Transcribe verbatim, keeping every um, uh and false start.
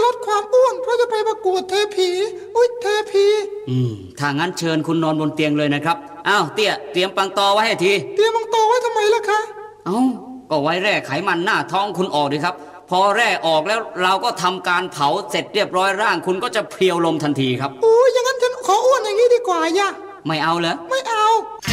ลดความอ้วนเพราะจะไปประกวดเทพีอุ้ยเทพีอืมถ้างั้นเชิญคุณนอนบนเตียงเลยนะครับอ้าวเตี้ยเตรียมปังตอไว้ให้ทีเตรียมปังตอไว้ทำไมล่ะคะเอ้าก็ไว้แร่ไขมันหน้าท้องคุณออกดิครับพอแร่ออกแล้วเราก็ทำการเผาเสร็จเรียบร้อยร่างคุณก็จะเพรียวลมทันทีครับโอ้ยอย่างนั้นฉันขออ้วนอย่างนี้ดีกว่าย่ะไม่เอาเหรอไม่เอา